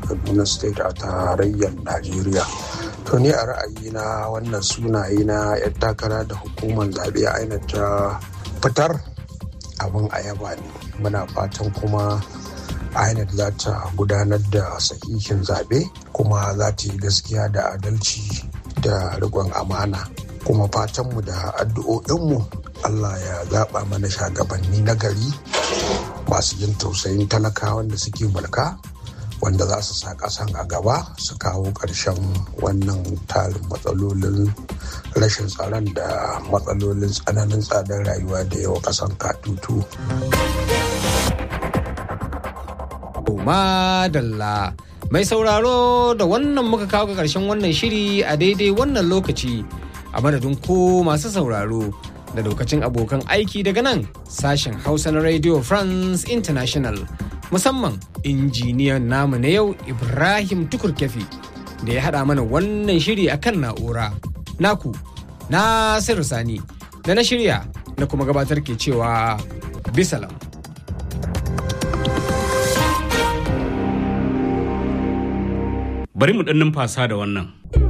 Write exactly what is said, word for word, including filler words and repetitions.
Kaduna State a tarayyar Najeriya. To ni a ra'ayina wannan sunaye na 'yan takara da hukumar zaɓe a aina ta fitar abin ayaba ne. Muna fatan kuma I N E C za ta gudanar da sahihin zaɓe kuma za ta yi gaskiya da adalci da riƙon amana. Kuma fatanmu da addu'o'inmu Allah ya zaɓa mana shagabanni na gari masu jin tausayin talakawan da suke mulka, wanda za su sa ƙasan a gaba su kawo ƙarshen wannan tarin matsalolin rashin tsaron da matsalolin tsananin tsadar rayuwa da yawa ƙasan katutu. Madalla mai sauraro da wannan muka kawo ga ƙarshen wannan shiri a daidai wannan lokaci, a madadin ko masu sauraro da lokacin abokan aiki daga nan sashen Hausa na Radio France International, musamman injiniyan namu na yau Ibrahim Tukur Kefi da ya haɗa mana wannan shiri akan na'ura. Naku Nasiru Sani da na shirya na kuma gabatar ke cewa bisalam. Bari mu ɗan numfasa da wannan.